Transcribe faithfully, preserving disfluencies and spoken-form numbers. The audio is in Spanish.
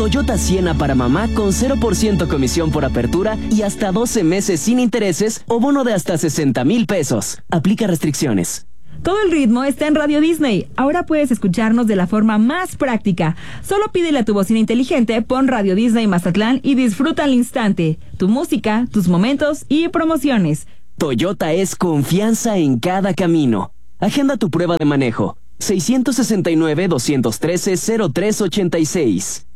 Toyota Siena para mamá con cero por ciento comisión por apertura y hasta doce meses sin intereses o bono de hasta sesenta mil pesos. Aplica restricciones. Todo el ritmo está en Radio Disney. Ahora puedes escucharnos de la forma más práctica. Solo pídele a tu bocina inteligente, pon Radio Disney Mazatlán y disfruta al instante. Tu música, tus momentos y promociones. Toyota es confianza en cada camino. Agenda tu prueba de manejo. seis seis nueve, dos uno tres, cero tres ocho seis.